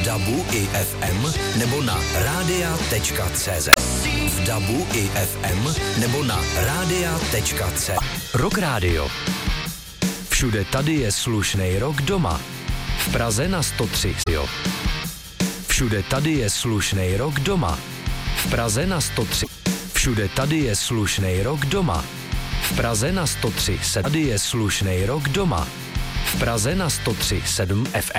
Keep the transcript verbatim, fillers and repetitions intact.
dabu i ef em nebo na radia tečka cé zet. V dabu i ef em nebo na radia tečka cé zet. Rock Radio. Všude tady je slušnej rock doma. V Praze na sto tři. Jo. Všude tady je slušnej rock doma. V Praze na sto tři. Všude tady je slušnej rock doma. V Praze na sto tři. Tady je slušnej rock doma. V Praze na sto tři sedm ef em.